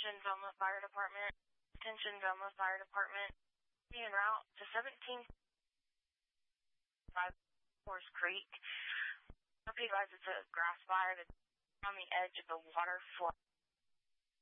Attention Velma Fire Department. Attention Velma Fire Department. Be en route to 17 Horse Creek. RP advises it's a grass fire that's on the edge of the waterfall.